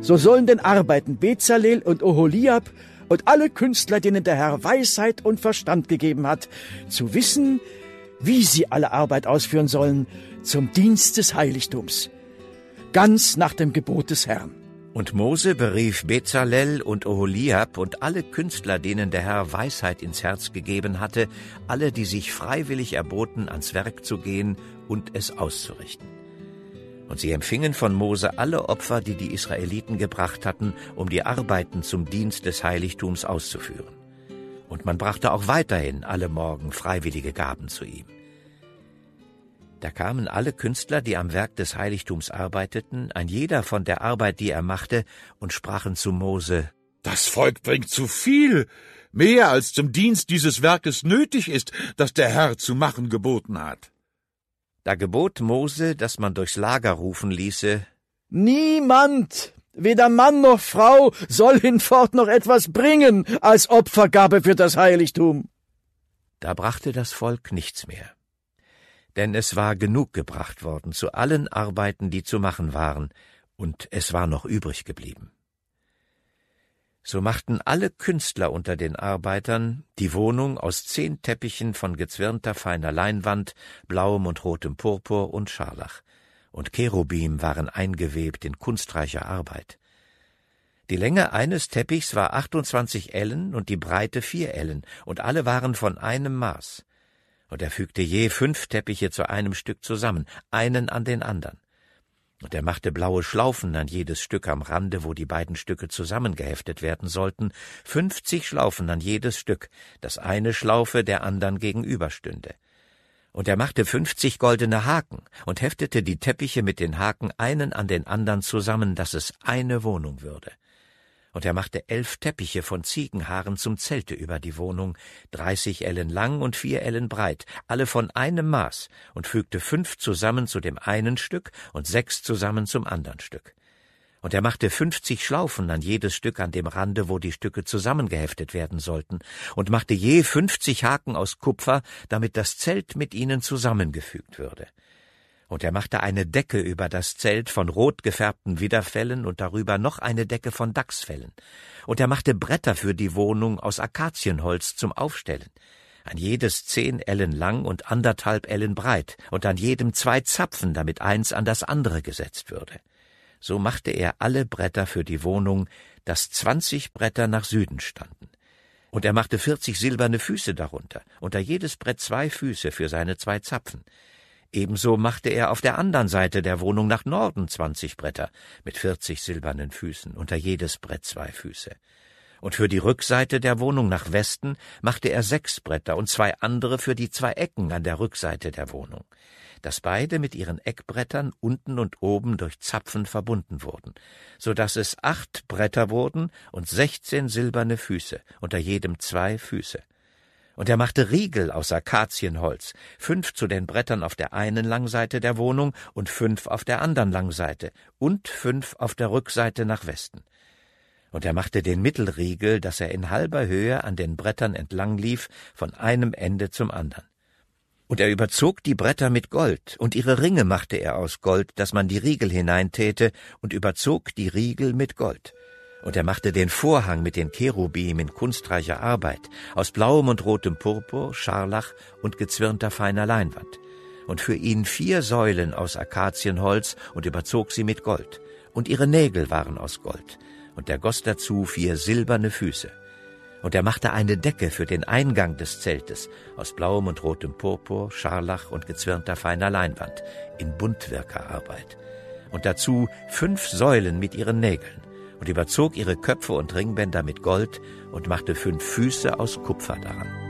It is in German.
So sollen denn arbeiten Bezalel und Oholiab und alle Künstler, denen der Herr Weisheit und Verstand gegeben hat, zu wissen, wie sie alle Arbeit ausführen sollen zum Dienst des Heiligtums, ganz nach dem Gebot des Herrn. Und Mose berief Bezalel und Oholiab und alle Künstler, denen der Herr Weisheit ins Herz gegeben hatte, alle, die sich freiwillig erboten, ans Werk zu gehen und es auszurichten. Und sie empfingen von Mose alle Opfer, die die Israeliten gebracht hatten, um die Arbeiten zum Dienst des Heiligtums auszuführen. Und man brachte auch weiterhin alle Morgen freiwillige Gaben zu ihm. Da kamen alle Künstler, die am Werk des Heiligtums arbeiteten, ein jeder von der Arbeit, die er machte, und sprachen zu Mose: Das Volk bringt zu viel, mehr als zum Dienst dieses Werkes nötig ist, das der Herr zu machen geboten hat. Da gebot Mose, dass man durchs Lager rufen ließe: Niemand, weder Mann noch Frau, soll hinfort noch etwas bringen als Opfergabe für das Heiligtum. Da brachte das Volk nichts mehr. Denn es war genug gebracht worden zu allen Arbeiten, die zu machen waren, und es war noch übrig geblieben. So machten alle Künstler unter den Arbeitern die Wohnung aus 10 Teppichen von gezwirnter feiner Leinwand, blauem und rotem Purpur und Scharlach, und Cherubim waren eingewebt in kunstreicher Arbeit. Die Länge eines Teppichs war 28 Ellen und die Breite 4 Ellen, und alle waren von einem Maß. Und er fügte je 5 Teppiche zu einem Stück zusammen, einen an den andern. Und er machte blaue Schlaufen an jedes Stück am Rande, wo die beiden Stücke zusammengeheftet werden sollten, 50 Schlaufen an jedes Stück, dass eine Schlaufe der andern gegenüberstünde. Und er machte 50 goldene Haken und heftete die Teppiche mit den Haken einen an den andern zusammen, dass es eine Wohnung würde. Und er machte 11 Teppiche von Ziegenhaaren zum Zelte über die Wohnung, 30 Ellen lang und 4 Ellen breit, alle von einem Maß, und fügte 5 zusammen zu dem einen Stück und 6 zusammen zum andern Stück. Und er machte 50 Schlaufen an jedes Stück an dem Rande, wo die Stücke zusammengeheftet werden sollten, und machte je 50 Haken aus Kupfer, damit das Zelt mit ihnen zusammengefügt würde. Und er machte eine Decke über das Zelt von rot gefärbten Widderfellen und darüber noch eine Decke von Dachsfellen. Und er machte Bretter für die Wohnung aus Akazienholz zum Aufstellen, an jedes 10 Ellen lang und 1,5 Ellen breit, und an jedem 2 Zapfen, damit eins an das andere gesetzt würde. So machte er alle Bretter für die Wohnung, dass 20 Bretter nach Süden standen. Und er machte 40 silberne Füße darunter, unter jedes Brett 2 Füße für seine 2 Zapfen. Ebenso machte er auf der anderen Seite der Wohnung nach Norden 20 Bretter mit 40 silbernen Füßen, unter jedes Brett 2 Füße. Und für die Rückseite der Wohnung nach Westen machte er 6 Bretter und 2 andere für die 2 Ecken an der Rückseite der Wohnung, dass beide mit ihren Eckbrettern unten und oben durch Zapfen verbunden wurden, so dass es 8 Bretter wurden und 16 silberne Füße, unter jedem 2 Füße. Und er machte Riegel aus Akazienholz, 5 zu den Brettern auf der einen Langseite der Wohnung und 5 auf der anderen Langseite und 5 auf der Rückseite nach Westen. Und er machte den Mittelriegel, dass er in halber Höhe an den Brettern entlang lief, von einem Ende zum anderen. Und er überzog die Bretter mit Gold, und ihre Ringe machte er aus Gold, dass man die Riegel hineintäte, und überzog die Riegel mit Gold. Und er machte den Vorhang mit den Cherubim in kunstreicher Arbeit, aus blauem und rotem Purpur, Scharlach und gezwirnter feiner Leinwand. Und für ihn 4 Säulen aus Akazienholz und überzog sie mit Gold. Und ihre Nägel waren aus Gold. Und er goss dazu 4 silberne Füße. Und er machte eine Decke für den Eingang des Zeltes, aus blauem und rotem Purpur, Scharlach und gezwirnter feiner Leinwand, in Buntwirkerarbeit. Und dazu 5 Säulen mit ihren Nägeln. Und überzog ihre Köpfe und Ringbänder mit Gold und machte 5 Füße aus Kupfer daran.